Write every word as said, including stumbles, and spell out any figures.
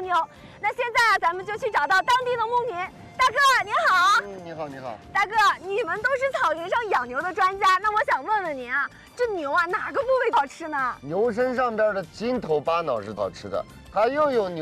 牛。那现在啊，咱们就去找到当地的牧民。大哥您好。 嗯，你好，你好。 大哥，你们都是草原上养牛的专家，那我想问问您啊，这牛啊哪个部位好吃呢？ 牛身上边的筋头巴脑是好吃的，它又有牛